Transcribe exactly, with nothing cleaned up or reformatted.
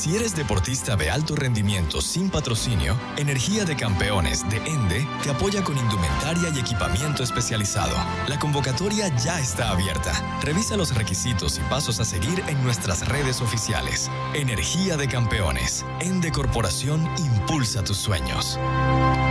Si eres deportista de alto rendimiento sin patrocinio, Energía de Campeones de ENDE te apoya con indumentaria y equipamiento especializado. La convocatoria ya está abierta. Revisa los requisitos y pasos a seguir en nuestras redes oficiales. Energía de Campeones. ENDE Corporación impulsa tus sueños.